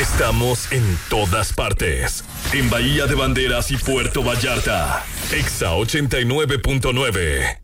Estamos en todas partes. En Bahía de Banderas y Puerto Vallarta. Exa 89.9.